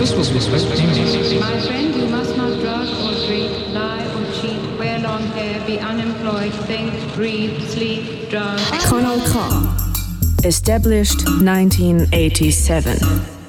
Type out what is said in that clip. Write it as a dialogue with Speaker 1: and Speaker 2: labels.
Speaker 1: This was Respect News.
Speaker 2: My friend, you must not drug or drink, lie or cheat, wear long hair, be unemployed, think, breathe, sleep, drug.
Speaker 3: Conal K. Established 1987.